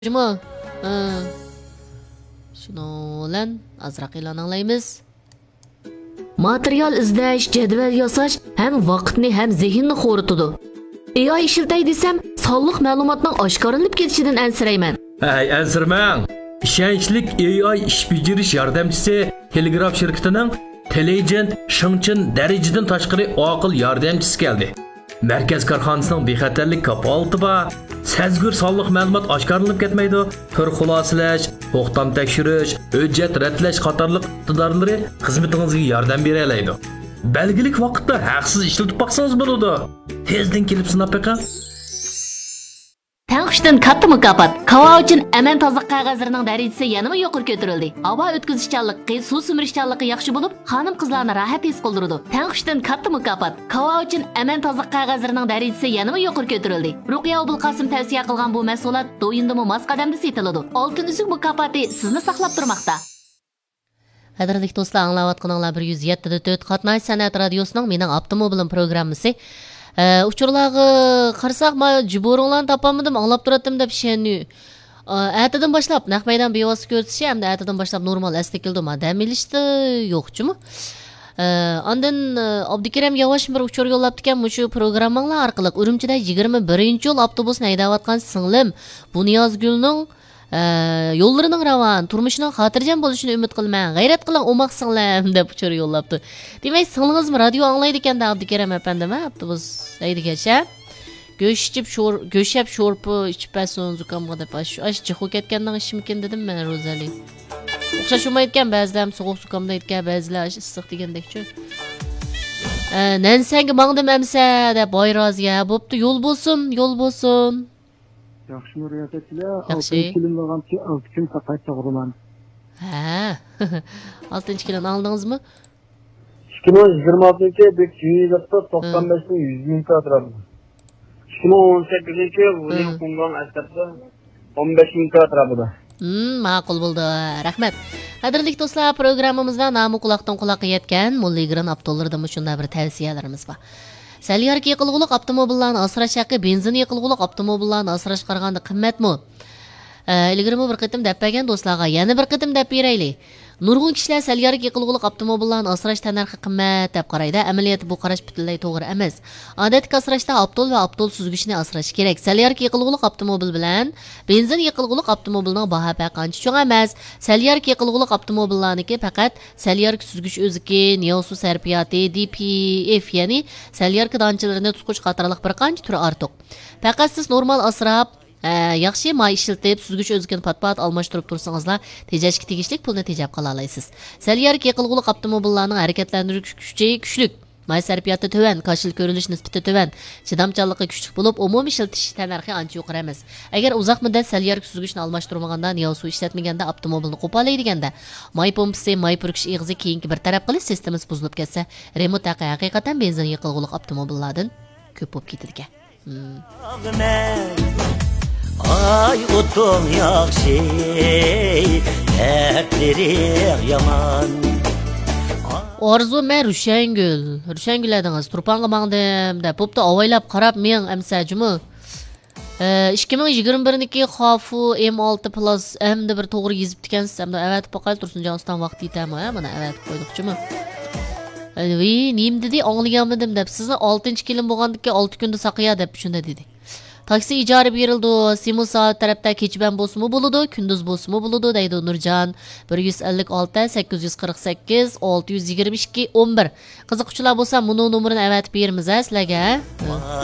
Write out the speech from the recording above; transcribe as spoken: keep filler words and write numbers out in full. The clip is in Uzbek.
Cuma. Ha. Shuni bilan azroq e'lon anglaymiz. Material izlash, jadval yasash ham vaqtni ham zehnni xo'ritadi. A I ishiltay desam, sonliq ma'lumotning oshkoranib ketishidan ansirayman. Hey, ansirmang. Ishonchlik A I ish bajarish yordamchisi Telegraf shirkatining Intelligent Shingchin darajadan tashqari aql yordamchisi keldi. Markaz korxonasining bexatarlik kapolati bor. Sezgur sonliq ma'lumot oshkoranib ketmaydi. Tur xulosalash, to'xtam tekshirish, hujjat ratlash qatorliq iqtidorlari xizmatingizga yordam bera oladi. Belgilik vaqtda haqsiz ishlatib baqsangiz bo'ladi. Tezdan kelib sinab beqing. Tanqishdan katta mukofot. Kava uchun aman toza qog'ozlarining darajasi yanada yuqori ko'tarildi. Havo o'tkazishchanligi, suv simirishchanligi yaxshi bo'lib, xonim-qizlarni rohat his qildiradi. Tanqishdan katta mukofot. Kava uchun aman toza qog'ozlarining darajasi yanada yuqori ko'tarildi. Ruqiya Abulqasim tavsiya qilgan bu mahsulot do'yindimi mos qadamda setiladi. Oltin uzuk mukofoti sizni saqlab turmoqda. Qadrli do'stlar, anglayotganinglar bir yuz yetti nuqta to'rt Qatnash san'at radiosining mening avtomobilim programmasi. Uçurlarga qarasak, men jiboringlarni topolmadim, anglab turadim deb ishonni. Ertadan boshlab naq maydon bevosita ko'rsatish hamda ertadan boshlab normal asli keldi. Men dam olishda yo'qchimi? Ondan Abdukarim Yavash bir uchur yo'llabdi ekan, shu programmalar orqali Urumchida yigirma birinchi yil avtobusni haydayotgan singlim Buniyozgulning yo'llarining ravon, turmushining xotirjam bo'lishini umid qilmang. G'ayrat qiling, o'moq singlim deb uchur yo'llabdi. Demak, singlingizmi radio anglaydi ekan-da Abdukarim apandima, avtobus haydagancha. Go'sht ichib, sho'r, go'shab sho'rpi ichib pason zukamga deb ash ash chiqib ketgandan ishmikin dedim men Rozali. O'xshashmayotgan ba'zilar so'g'uq zukamda aytgan, ba'zilar issiq degandekchi. Nansanga mangdim amsa deb boyroziga bo'pti, yo'l bo'lsin, yo'l bo'lsin. Yaxshi muriyatchilar, oltinchi kilim bo'lgancha olti kun faqat to'g'riman. Ha. oltinchi kilim aldingizmi? ikki ming yigirma oltinchi yil yuz to'qson besh ming yuz ming atrofida. ikki ming o'n sakkizinchi yil uning qo'ngan asabda o'n besh ming atrofida. Hmm, ma'qul bo'ldi. Rahmat. Qadrli do'stlar, programmamizda nomi quloqdan quloqqa yetgan Mulligran avtolardan shunday bir tavsiyalarimiz bor. Salyarki yiqilg'uliq avtomobillarni asrash haqi benzin yiqilg'uliq avtomobillarni asrash qaraganda qimmatmi? Ilgirmi bir qitim deb bergan do'stlarga yana bir qitim deb beraylik. Nurg'un kishilar salyarki yiqilg'uliq avtomobillarni asrash tanarxi qimmat deb qaraydi. Amaliyotda bu qarash butunlay to'g'ri emas. Odatda asrashda avtol va avtol suzgichni asrash kerak. Salyarki yiqilg'uliq avtomobil bilan benzin yiqilg'uliq avtomobilning baho farqi ancha cho'ng emas. Salyarki yiqilg'uliq avtomobillarniki faqat salyarki suzgich o'ziki, neosu sarfiyati, D P F, ya'ni salyarki donchalarini tutqich qatorliq bir qancha turi ortiq. Faqat siz normal asrab yaxshi may ishlatib suzgich o'zigini pat-pat almashtirib tursangizlar, tejashga tegishli pulni tejab qola olasiz. Salyarki yiqilg'uliq avtomobillarning harakatlantirish kuchi kuchli, may sarfiyati to'van, qashil ko'rinish nisbati to'van, chidamchanligi kuchli bo'lib, umumiy ishlatish tanarxi ancha yuqori emas. Agar uzoq muddat salyarki suzgichni almashtirmaganda, yoki suv ishlatmaganda avtomobilni qo'pollaydiganda, may pompasi, may purkish eg'izi keyingi bir taraf qilish sistemasi buzilib ketsa, remont haqi haqiqatan benzin yiqilg'uliq avtomobillardan ko'p bo'lib ketadi ekan. Ay otum yaxshi, dertleri yaman. Orzu men Rushangul, Rushangul edingiz, turpanga mangdim deb bo'pti, avaylab qarab men amsajimi. ikki ming yigirma birniki Xofu M olti Plus hamda bir to'g'ri yezib ekansiz, hamda avatib boqal Tursunjoniston vaqti yetami, mana avatib qo'ydiqchimi? Ey, nim dedi, anglaganmidim deb sizni oltinchi kilim bo'lgandiki olti kunda saqya deb shunda dedi. Taksi ijara berildi. Simul soat tarafda kechban bo'lsimi bo'ladi, kunduz bo'lsimi bo'ladi deydi Nurjon. bir yuz ellik olti sakkiz yuz qirq sakkiz olti yuz yigirma ikki o'n bir. Qiziquvchilar bo'lsa, buni nomerini avatib beramiz sizlarga.